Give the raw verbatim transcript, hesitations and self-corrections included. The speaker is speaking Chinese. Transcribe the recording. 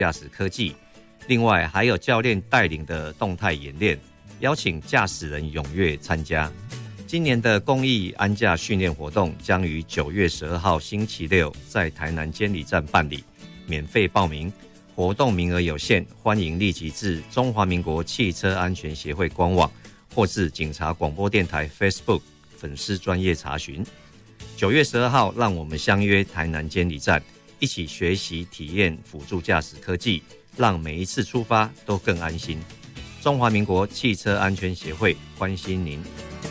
驾驶科技。另外还有教练带领的动态演练，邀请驾驶人踊跃参加。今年的公益安驾训练活动将于九月十二号星期六在台南监理站办理，免费报名，活动名额有限，欢迎立即至中华民国汽车安全协会官网或至警察广播电台 Facebook 粉丝专页查询。九月十二号，让我们相约台南监理站，一起学习体验辅助驾驶科技，让每一次出发都更安心。中华民国汽车安全协会关心您。